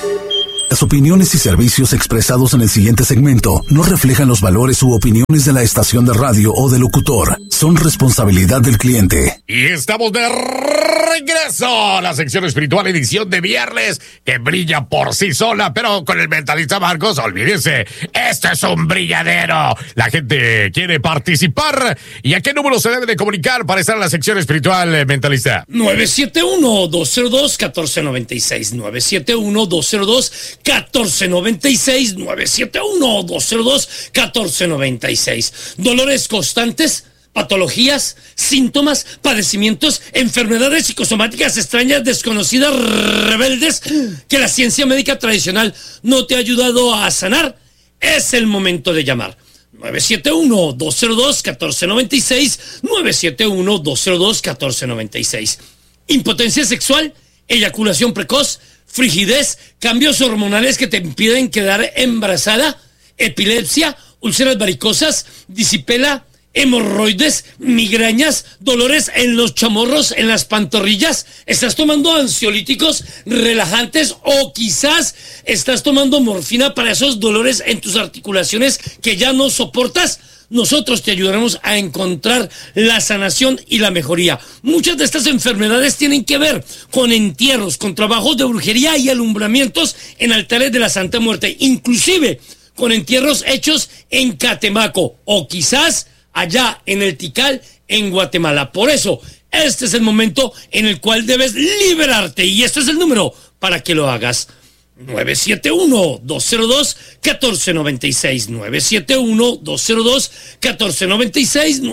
Las opiniones y servicios expresados en el siguiente segmento no reflejan los valores u opiniones de la estación de radio o del locutor. Son responsabilidad del cliente. Y estamos de regreso a la sección espiritual, edición de viernes, que brilla por sí sola, pero con el mentalista Marcos, olvídense, esto es un brilladero. La gente quiere participar. ¿Y a qué número se debe de comunicar para estar en la sección espiritual, mentalista? 971-202-1496, 971-202-1496, 971-202-1496. Dolores constantes, patologías, síntomas, padecimientos, enfermedades psicosomáticas extrañas, desconocidas, rebeldes, que la ciencia médica tradicional no te ha ayudado a sanar. Es el momento de llamar. 971-202-1496, 971-202-1496. Impotencia sexual, eyaculación precoz, frigidez, cambios hormonales que te impiden quedar embarazada, epilepsia, úlceras varicosas, disipela, hemorroides, migrañas, dolores en los chamorros, en las pantorrillas. ¿Estás tomando ansiolíticos, relajantes o quizás estás tomando morfina para esos dolores en tus articulaciones que ya no soportas? Nosotros te ayudaremos a encontrar la sanación y la mejoría. Muchas de estas enfermedades tienen que ver con entierros, con trabajos de brujería y alumbramientos en altares de la Santa Muerte, inclusive con entierros hechos en Catemaco o quizás allá en el Tikal, en Guatemala. Por eso, este es el momento en el cual debes liberarte y este es el número para que lo hagas. 971-202-1496, 971-202-1496,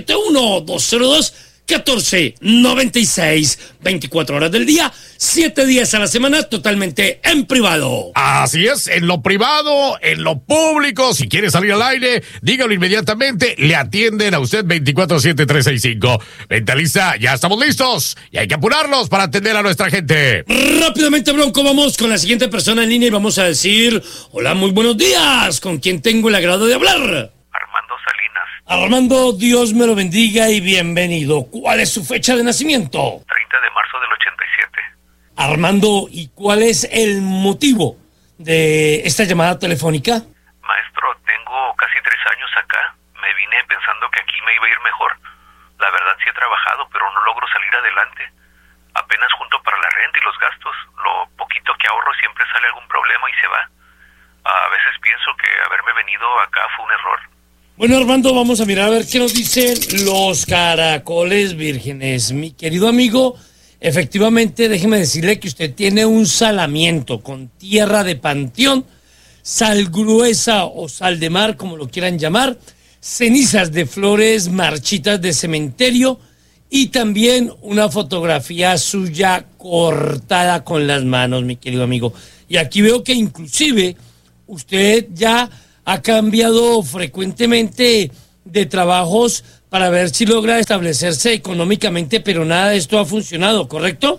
971-202-1496. 24 horas del día, 7 días a la semana, totalmente en privado. Así es, en lo privado, en lo público. Si quiere salir al aire, dígalo inmediatamente. Le atienden a usted 24/7-365. Mentalista, ya estamos listos y hay que apurarlos para atender a nuestra gente. Rápidamente, Bronco, vamos con la siguiente persona en línea y vamos a decir: hola, muy buenos días. ¿Con quién tengo el agrado de hablar? Armando Salinas. Armando, Dios me lo bendiga y bienvenido. ¿Cuál es su fecha de nacimiento? 30 de marzo del 87. Armando, ¿y cuál es el motivo de esta llamada telefónica? Maestro, tengo casi 3 años acá. Me vine pensando que aquí me iba a ir mejor. La verdad sí he trabajado, pero no logro salir adelante. Apenas junto para la renta y los gastos. Lo poquito que ahorro siempre sale algún problema y se va. A veces pienso que haberme venido acá fue un error. Bueno, Armando, vamos a mirar a ver qué nos dicen los caracoles vírgenes. Mi querido amigo, efectivamente, déjeme decirle que usted tiene un salamiento con tierra de panteón, sal gruesa o sal de mar, como lo quieran llamar, cenizas de flores marchitas de cementerio y también una fotografía suya cortada con las manos, mi querido amigo. Y aquí veo que inclusive usted ya ha cambiado frecuentemente de trabajos para ver si logra establecerse económicamente, pero nada de esto ha funcionado, ¿correcto?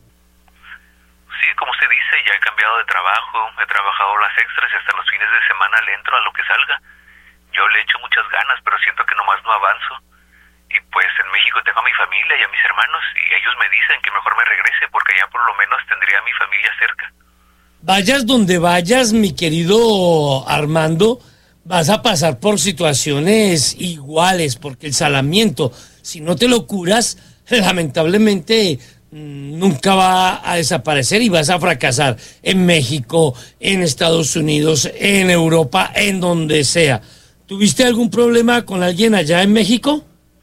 Sí, como usted dice, ya he cambiado de trabajo, he trabajado las extras y hasta los fines de semana le entro a lo que salga. Yo le echo muchas ganas, pero siento que nomás no avanzo. Y pues en México tengo a mi familia y a mis hermanos y ellos me dicen que mejor me regrese porque ya por lo menos tendría a mi familia cerca. Vayas donde vayas, mi querido Armando, vas a pasar por situaciones iguales, porque el salamiento, si no te lo curas, lamentablemente nunca va a desaparecer y vas a fracasar en México, en Estados Unidos, en Europa, en donde sea. ¿Tuviste algún problema con alguien allá en México?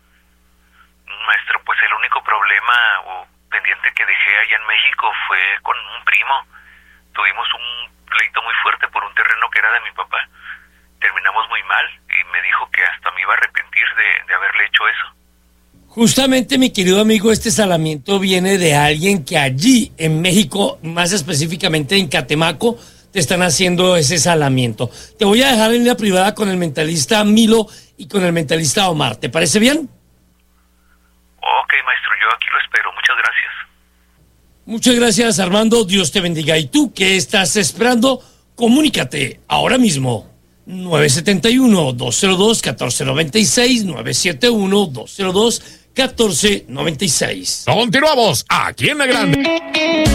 Maestro, pues el único problema o pendiente que dejé allá en México fue con un primo. Tuvimos un pleito muy fuerte por un terreno que era de mi papá. Terminamos muy mal y me dijo que hasta me iba a arrepentir de haberle hecho eso. Justamente, mi querido amigo, este salamiento viene de alguien que allí en México, más específicamente en Catemaco, te están haciendo ese salamiento. Te voy a dejar en línea privada con el mentalista Milo y con el mentalista Omar. ¿Te parece bien? Ok, maestro, yo aquí lo espero. Muchas gracias. Muchas gracias, Armando. Dios te bendiga. ¿Y tú qué estás esperando? Comunícate ahora mismo. 971-202-1496, 971-202-1496. Continuamos aquí en La Grande.